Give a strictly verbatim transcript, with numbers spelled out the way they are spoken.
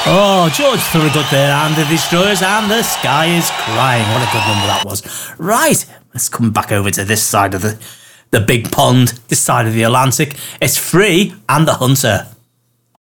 Oh, George Thorogood there, and the Destroyers, and the sky is crying. What a good number that was. Right, let's come back over to this side of the, the big pond, this side of the Atlantic. It's Free and the Hunter.